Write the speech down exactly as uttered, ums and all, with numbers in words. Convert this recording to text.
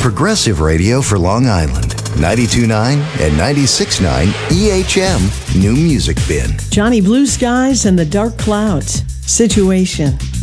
Progressive radio for Long Island. ninety-two point nine and ninety-six point nine E H M New Music Bin. Johnny Blue Skies and the Dark Clouds. Situation.